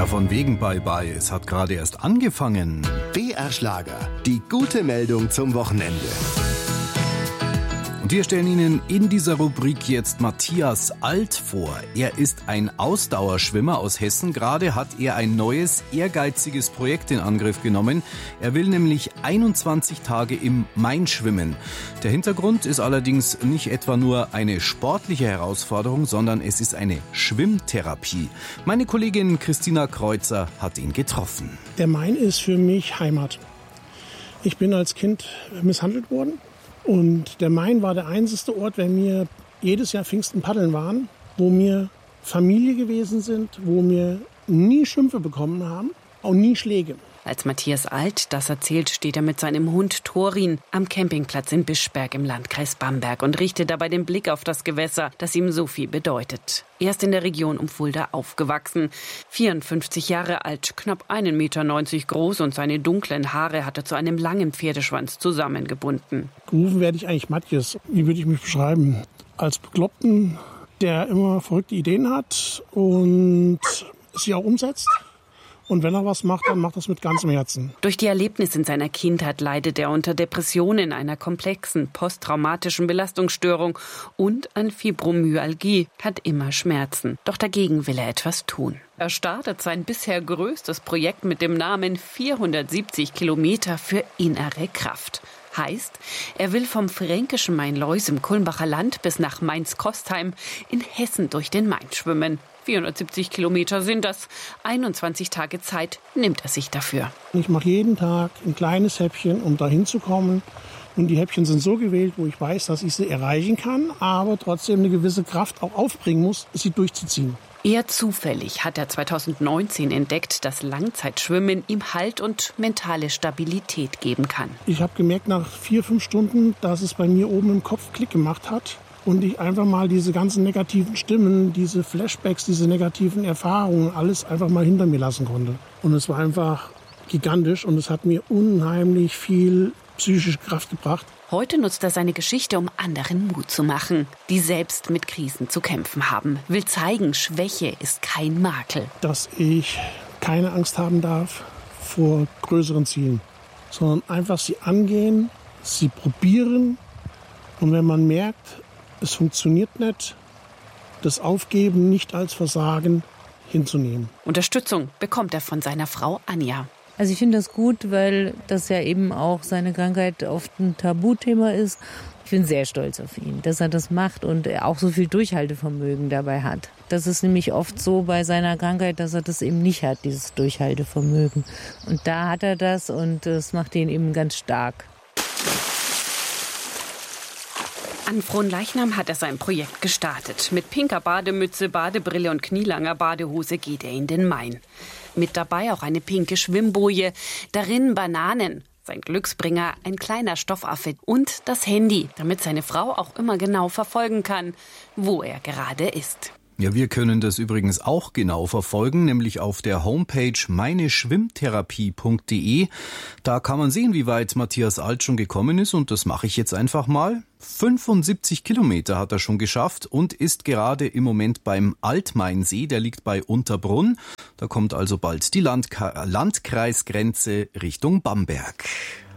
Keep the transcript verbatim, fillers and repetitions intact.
Ja, von wegen Bye-bye. Es hat gerade erst angefangen. B R Schlager. Die gute Meldung zum Wochenende. Und wir stellen Ihnen in dieser Rubrik jetzt Matthias Alt vor. Er ist ein Ausdauerschwimmer aus Hessen. Gerade hat er ein neues, ehrgeiziges Projekt in Angriff genommen. Er will nämlich einundzwanzig Tage im Main schwimmen. Der Hintergrund ist allerdings nicht etwa nur eine sportliche Herausforderung, sondern es ist eine Schwimmtherapie. Meine Kollegin Christina Kreuzer hat ihn getroffen. Der Main ist für mich Heimat. Ich bin als Kind misshandelt worden. Und der Main war der einzige Ort, wenn wir jedes Jahr Pfingsten paddeln waren, wo wir Familie gewesen sind, wo wir nie Schimpfe bekommen haben, auch nie Schläge. Als Matthias Alt das erzählt, steht er mit seinem Hund Thorin am Campingplatz in Bischberg im Landkreis Bamberg und richtet dabei den Blick auf das Gewässer, das ihm so viel bedeutet. Er ist in der Region um Fulda aufgewachsen. vierundfünfzig Jahre alt, knapp ein Meter neunzig groß und seine dunklen Haare hat er zu einem langen Pferdeschwanz zusammengebunden. Gerufen werde ich eigentlich Matthias. Wie würde ich mich beschreiben? Als Bekloppten, der immer verrückte Ideen hat und sie auch umsetzt. Und wenn er was macht, dann macht er es mit ganzem Herzen. Durch die Erlebnisse in seiner Kindheit leidet er unter Depressionen, einer komplexen posttraumatischen Belastungsstörung und an Fibromyalgie, hat immer Schmerzen. Doch dagegen will er etwas tun. Er startet sein bisher größtes Projekt mit dem Namen vierhundertsiebzig Kilometer für innere Kraft. Heißt, er will vom fränkischen Main-Leus im Kulmbacher Land bis nach Mainz-Kostheim in Hessen durch den Main schwimmen. vierhundertsiebzig Kilometer sind das. einundzwanzig Tage Zeit nimmt er sich dafür. Ich mache jeden Tag ein kleines Häppchen, um dahin zu kommen. Und die Häppchen sind so gewählt, wo ich weiß, dass ich sie erreichen kann, aber trotzdem eine gewisse Kraft auch aufbringen muss, sie durchzuziehen. Eher zufällig hat er zweitausendneunzehn entdeckt, dass Langzeitschwimmen ihm Halt und mentale Stabilität geben kann. Ich habe gemerkt nach vier, fünf Stunden, dass es bei mir oben im Kopf Klick gemacht hat. Und ich einfach mal diese ganzen negativen Stimmen, diese Flashbacks, diese negativen Erfahrungen, alles einfach mal hinter mir lassen konnte. Und es war einfach gigantisch und es hat mir unheimlich viel psychische Kraft gebracht. Heute nutzt er seine Geschichte, um anderen Mut zu machen, die selbst mit Krisen zu kämpfen haben. Will zeigen, Schwäche ist kein Makel. Dass ich keine Angst haben darf vor größeren Zielen, sondern einfach sie angehen, sie probieren. Und wenn man merkt, es funktioniert nicht, das Aufgeben nicht als Versagen hinzunehmen. Unterstützung bekommt er von seiner Frau Anja. Also ich finde das gut, weil das ja eben auch seine Krankheit oft ein Tabuthema ist. Ich bin sehr stolz auf ihn, dass er das macht und er auch so viel Durchhaltevermögen dabei hat. Das ist nämlich oft so bei seiner Krankheit, dass er das eben nicht hat, dieses Durchhaltevermögen. Und da hat er das und das macht ihn eben ganz stark. An Fronleichnam hat er sein Projekt gestartet. Mit pinker Bademütze, Badebrille und knielanger Badehose geht er in den Main. Mit dabei auch eine pinke Schwimmboje, darin Bananen, sein Glücksbringer, ein kleiner Stoffaffe und das Handy, damit seine Frau auch immer genau verfolgen kann, wo er gerade ist. Ja, wir können das übrigens auch genau verfolgen, nämlich auf der Homepage meine schwimmtherapie punkt de. Da kann man sehen, wie weit Matthias Alt schon gekommen ist und das mache ich jetzt einfach mal. fünfundsiebzig Kilometer hat er schon geschafft und ist gerade im Moment beim Altmainsee, der liegt bei Unterbrunn. Da kommt also bald die Landka- Landkreisgrenze Richtung Bamberg.